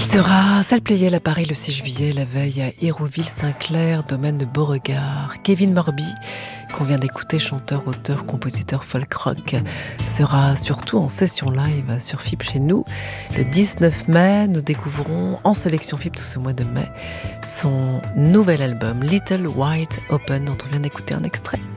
Sera salle Playel à Paris le 6 juillet, la veille à Hérouville-Saint-Clair, domaine de Beauregard. Kevin Morby, qu'on vient d'écouter, chanteur, auteur, compositeur folk rock, sera surtout en session live sur FIP chez nous. Le 19 mai, nous découvrons en sélection FIP tout ce mois de mai son nouvel album Little White Open, dont on vient d'écouter un extrait.